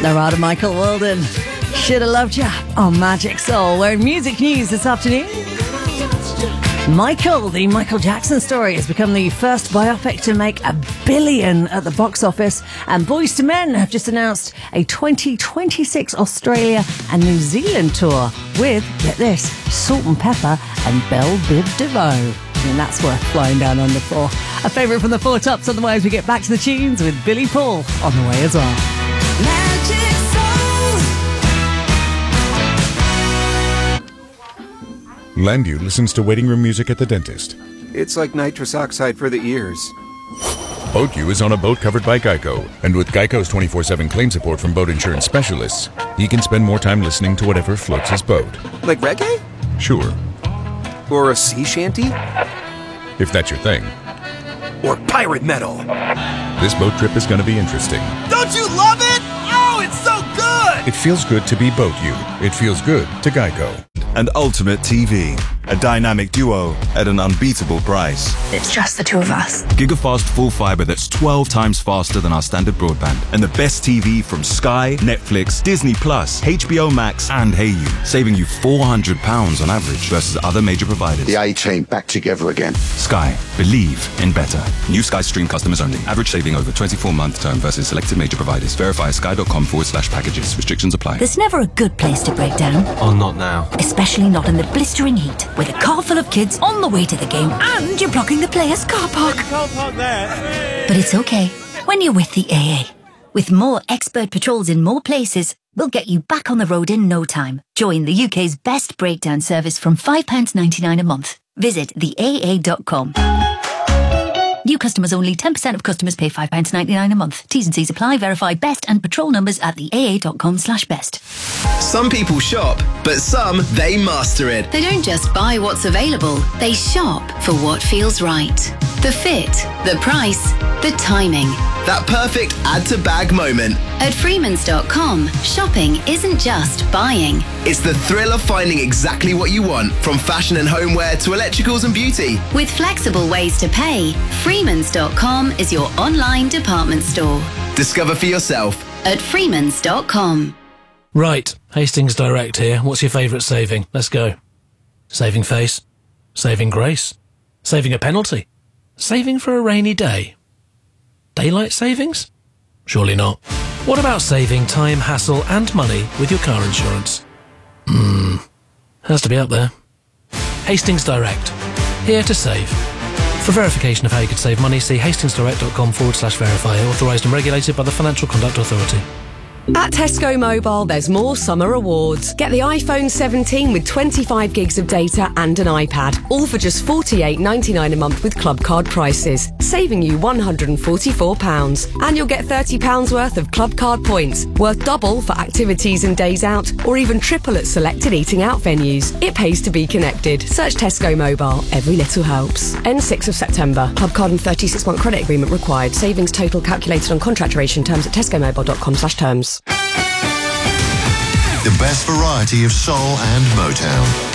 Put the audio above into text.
Narada Michael Walden. Should have loved ya on Magic Soul. We're in music news this afternoon. Michael, the Michael Jackson story, has become the first biopic to make $1 billion at the box office. And Boyz II Men have just announced a 2026 Australia and New Zealand tour with, get this, Salt and Pepper and Belle Biv DeVoe. And that's worth flying down under for. A favourite from the Four Tops, otherwise we get back to the tunes with Billy Paul on the way as well. Magic Soul. Landu listens to waiting room music at the dentist. It's like nitrous oxide for the ears. BoatU is on a boat covered by Geico, and with Geico's 24/7 claim support from boat insurance specialists, he can spend more time listening to whatever floats his boat. Like reggae? Sure, Or a sea shanty? if that's your thing. Or pirate metal? This boat trip is going to be interesting. Don't you love it? Oh, it's so good! It feels good to be BoatU. It feels good to Geico. And Ultimate TV, a dynamic duo at an unbeatable price. It's just the two of us. Gigafast full fiber that's 12 times faster than our standard broadband. And the best TV from Sky, Netflix, Disney Plus, HBO Max, and Hayu, saving you £400 on average versus other major providers. The A-Team back together again. Sky, believe in better. New Sky Stream customers only. Average saving over 24-month term versus selected major providers. Verify at sky.com/packages. Restrictions apply. There's never a good place to break down, Oh, not now. especially not in the blistering heat, with a car full of kids on the way to the game and you're blocking the players' car park. But it's okay when you're with the AA. With more expert patrols in more places, we'll get you back on the road in no time. Join the UK's best breakdown service from £5.99 a month. Visit theaa.com. New customers only. 10% of customers pay £5.99 a month. T's and C's apply. Verify best and patrol numbers at theaa.com/best. Some people shop, but some, they master it. They don't just buy what's available, they shop for what feels right. The fit, the price, the timing. That perfect add-to-bag moment. At Freemans.com, shopping isn't just buying. It's the thrill of finding exactly what you want, from fashion and homeware to electricals and beauty. With flexible ways to pay, Freemans.com is your online department store. Discover for yourself. At Freemans.com. Right, Hastings Direct here. What's your favourite saving? Let's go. Saving face. Saving grace. Saving a penalty. Saving for a rainy day. Daylight savings? Surely not. What about saving time, hassle and money with your car insurance? Has to be up there. Hastings Direct. Here to save. For verification of how you could save money, see hastingsdirect.com/verify. Authorised and regulated by the Financial Conduct Authority. At Tesco Mobile, there's more summer awards. Get the iPhone 17 with 25 gigs of data and an iPad, all for just $48.99 a month with Club Card prices, saving you £144. And you'll get £30 worth of Club Card points, worth double for activities and days out, or even triple at selected eating out venues. It pays to be connected. Search Tesco Mobile. Every little helps. End 6th of September. Club Card and 36-month credit agreement required. Savings total calculated on contract duration. Terms at tescomobile.com/terms. The best variety of soul and Motown.